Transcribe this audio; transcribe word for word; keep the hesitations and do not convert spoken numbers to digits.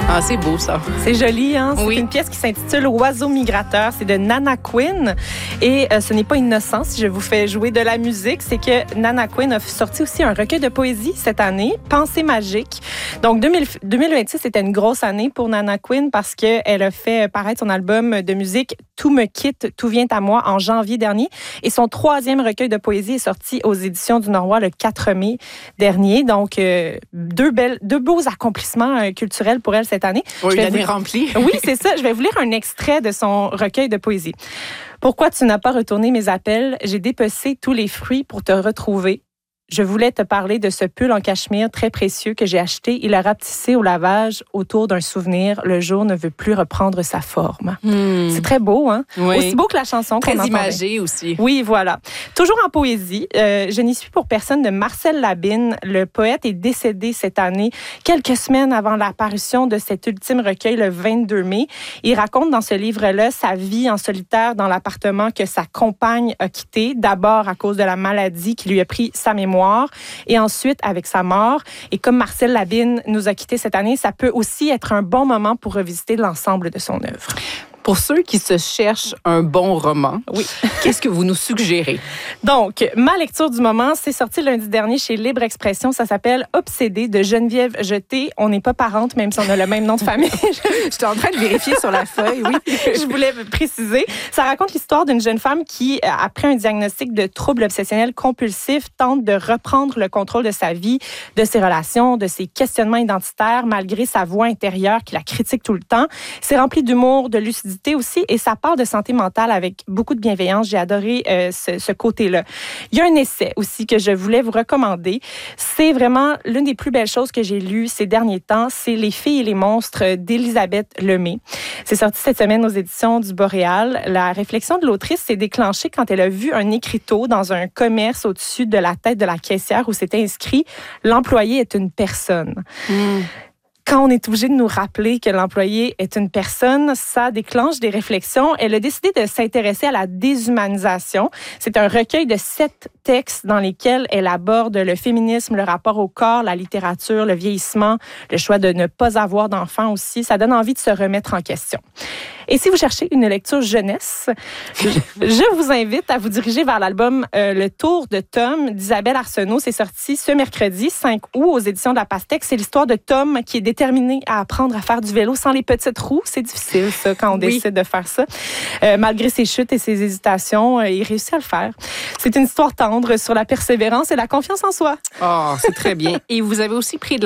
Ah, c'est beau, ça. C'est joli, hein? C'est oui. une pièce qui s'intitule Oiseau migrateur. C'est de Nana Quinn. Et euh, ce n'est pas innocent si je vous fais jouer de la musique. C'est que Nana Quinn a sorti aussi un recueil de poésie cette année, Pensée magique. Donc, deux mille, deux mille vingt-six, c'était une grosse année pour Nana Quinn parce qu'elle a fait paraître son album de musique Tout me quitte, tout vient à moi en janvier dernier. Et son troisième recueil de poésie est sorti aux éditions du Norrois le quatre mai dernier. Donc, euh, deux, belles, deux beaux accomplissements euh, culturels pour elle cette année. Oui, une année vous... remplie. Oui, c'est ça. Je vais vous lire un extrait de son recueil de poésie. Pourquoi tu n'as pas retourné mes appels? J'ai dépecé tous les fruits pour te retrouver. Je voulais te parler de ce pull en cachemire très précieux que j'ai acheté. Il a rapetissé au lavage autour d'un souvenir. Le jour ne veut plus reprendre sa forme. Hmm. C'est très beau, hein? Oui. Aussi beau que la chanson qu'on entendait. Très imagé aussi. Oui, voilà. Toujours en poésie, euh, Je n'y suis pour personne de Marcel Labine. Le poète est décédé cette année, quelques semaines avant l'apparition de cet ultime recueil, le vingt-deux mai. Il raconte dans ce livre-là sa vie en solitaire dans l'appartement que sa compagne a quitté, d'abord à cause de la maladie qui lui a pris sa mémoire, et ensuite avec sa mort. Et comme Marcel Labine nous a quittés cette année, ça peut aussi être un bon moment pour revisiter l'ensemble de son œuvre. Pour ceux qui se cherchent un bon roman, oui. Qu'est-ce que vous nous suggérez? Donc, ma lecture du moment, c'est sorti lundi dernier chez Libre Expression. Ça s'appelle Obsédée de Geneviève Jeté. On n'est pas parentes, même si on a le même nom de famille. J'étais en train de vérifier sur la feuille, oui. Je voulais préciser. Ça raconte l'histoire d'une jeune femme qui, après un diagnostic de trouble obsessionnel compulsif, tente de reprendre le contrôle de sa vie, de ses relations, de ses questionnements identitaires, malgré sa voix intérieure qui la critique tout le temps. C'est rempli d'humour, de lucidité aussi, et ça parle de santé mentale avec beaucoup de bienveillance. J'ai adoré euh, ce, ce côté-là. Il y a un essai aussi que je voulais vous recommander. C'est vraiment l'une des plus belles choses que j'ai lues ces derniers temps. C'est Les filles et les monstres d'Élisabeth Lemay. C'est sorti cette semaine aux éditions du Boréal. La réflexion de l'autrice s'est déclenchée quand elle a vu un écriteau dans un commerce au-dessus de la tête de la caissière où c'était inscrit « L'employé est une personne ». Mm. Quand on est obligé de nous rappeler que l'employé est une personne, ça déclenche des réflexions. Elle a décidé de s'intéresser à la déshumanisation. C'est un recueil de sept textes dans lesquels elle aborde le féminisme, le rapport au corps, la littérature, le vieillissement, le choix de ne pas avoir d'enfants aussi. Ça donne envie de se remettre en question. Et si vous cherchez une lecture jeunesse, je vous invite à vous diriger vers l'album euh, Le Tour de Tom d'Isabelle Arsenault. C'est sorti ce mercredi cinq août aux éditions de La Pastèque. C'est l'histoire de Tom qui est déterminé à apprendre à faire du vélo sans les petites roues. C'est difficile, ça, quand on oui. décide de faire ça. Euh, malgré ses chutes et ses hésitations, euh, il réussit à le faire. C'est une histoire tendre sur la persévérance et la confiance en soi. Oh, c'est très bien. Et vous avez aussi pris de